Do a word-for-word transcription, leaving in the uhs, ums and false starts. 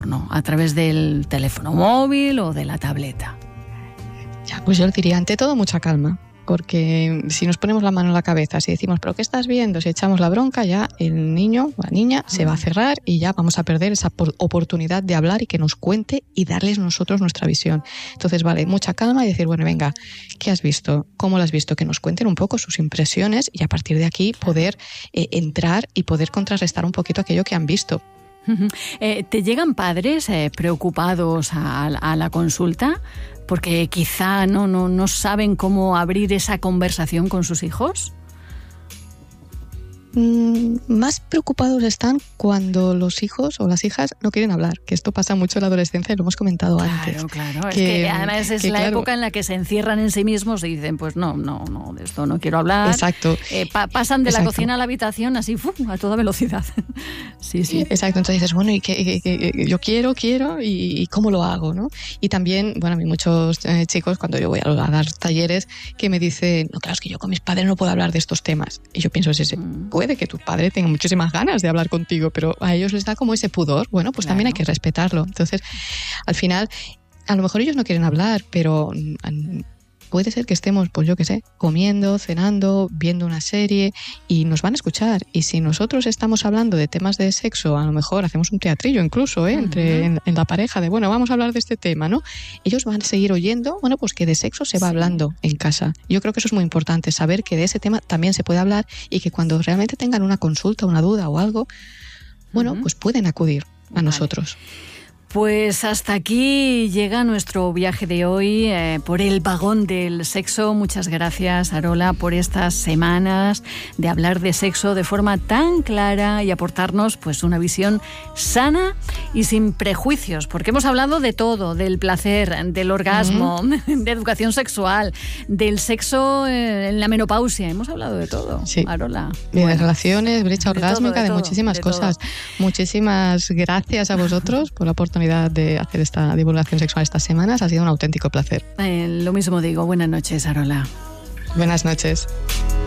entorno, a través del teléfono móvil o de la tableta? Ya, pues yo diría, ante todo, mucha calma. Porque si nos ponemos la mano en la cabeza, si decimos, ¿pero qué estás viendo? Si echamos la bronca, ya el niño o la niña se va a cerrar y ya vamos a perder esa oportunidad de hablar y que nos cuente y darles nosotros nuestra visión. Entonces, vale, mucha calma y decir, bueno, venga, ¿qué has visto? ¿Cómo lo has visto? Que nos cuenten un poco sus impresiones y a partir de aquí poder eh, entrar y poder contrarrestar un poquito aquello que han visto. Eh, ¿Te llegan padres eh, preocupados a, a la consulta? Porque quizá no, no, no saben cómo abrir esa conversación con sus hijos. Mm, más preocupados están cuando los hijos o las hijas no quieren hablar, que esto pasa mucho en la adolescencia y lo hemos comentado claro, antes. Claro, claro. Es que, que además es que, la claro, época en la que se encierran en sí mismos y dicen, pues no, no, no, de esto no quiero hablar. Exacto. Eh, pa- pasan de Exacto. la cocina a la habitación así, ¡fum!, a toda velocidad. Sí, sí. Exacto. Entonces dices, bueno, y que, que, que yo quiero, quiero, y, y cómo lo hago, ¿no? Y también, bueno, a mí muchos eh, chicos, cuando yo voy a, a dar talleres, que me dicen, no, claro, es que yo con mis padres no puedo hablar de estos temas. Y yo pienso, es ese, mm. puede que tu padre tenga muchísimas ganas de hablar contigo, pero a ellos les da como ese pudor. Bueno, pues claro, también hay que respetarlo. Entonces, al final, a lo mejor ellos no quieren hablar, pero puede ser que estemos, pues yo qué sé, comiendo, cenando, viendo una serie y nos van a escuchar. Y si nosotros estamos hablando de temas de sexo, a lo mejor hacemos un teatrillo incluso, ¿eh? Entre, uh-huh. en, en la pareja, de bueno, vamos a hablar de este tema, ¿no? Ellos van a seguir oyendo, bueno, pues que de sexo se va sí. hablando en casa. Yo creo que eso es muy importante, saber que de ese tema también se puede hablar y que cuando realmente tengan una consulta, una duda o algo, bueno, uh-huh. pues pueden acudir a vale. nosotros. Pues hasta aquí llega nuestro viaje de hoy eh, por el vagón del sexo. Muchas gracias, Arola, por estas semanas de hablar de sexo de forma tan clara y aportarnos pues una visión sana y sin prejuicios, porque hemos hablado de todo, del placer, del orgasmo, uh-huh. de educación sexual, del sexo en la menopausia. Hemos hablado de todo, sí. Arola. De bueno, relaciones, brecha de orgásmica, todo, de, de todo, muchísimas de cosas. Todo. Muchísimas gracias a vosotros por la oportunidad de hacer esta divulgación sexual estas semanas. Ha sido un auténtico placer. Eh, lo mismo digo. Buenas noches, Arola. Buenas noches.